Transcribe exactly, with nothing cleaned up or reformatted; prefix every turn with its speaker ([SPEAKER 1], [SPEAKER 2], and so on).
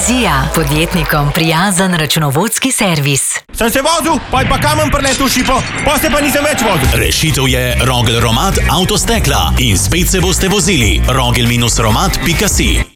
[SPEAKER 1] Vizija, podjetnikom prijazen računovodski servis.
[SPEAKER 2] Sem se vozil, pa je pa kamen preletel šipo, pa se pa nisem več vozil.
[SPEAKER 3] Rešitev je Rogel Romat Avtostekla in spet se boste vozili. rogel romat pika si